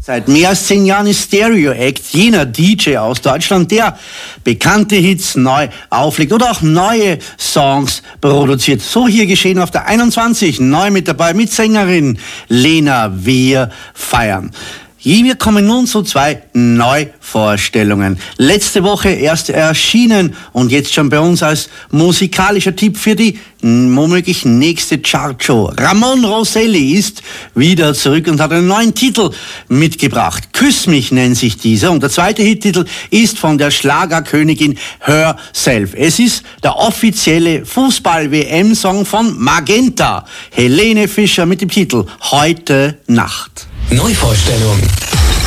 Seit mehr als 10 Jahren ist Stereo Act jener DJ aus Deutschland, der bekannte Hits neu auflegt oder auch neue Songs produziert. So hier geschehen auf der 21, neu mit dabei mit Sängerin Lena Wir feiern. Wir kommen nun zu 2 Neuvorstellungen. Letzte Woche erst erschienen und jetzt schon bei uns als musikalischer Tipp für die womöglich nächste Chartshow. Ramon Rosselli ist wieder zurück und hat einen neuen Titel mitgebracht. Küss mich nennt sich dieser und der zweite Hittitel ist von der Schlagerkönigin Herself. Es ist der offizielle Fußball-WM-Song von Magenta. Helene Fischer mit dem Titel Heute Nacht. Neuvorstellung.